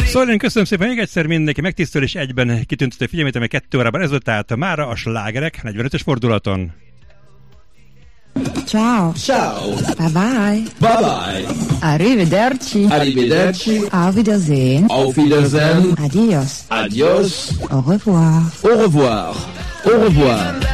Szóval én köszönöm szépen még egyszer mindenki megtisztul és egyben kitüntető figyelmét, amely 2 órában ez volt, tehát mára a slágerek 45-ös fordulaton. Ciao. Ciao. Bye bye. Bye bye. Arrivederci. Arrivederci. Auf Wiedersehen. Auf Wiedersehen. Adios. Adios. Au revoir. Au revoir. Au revoir.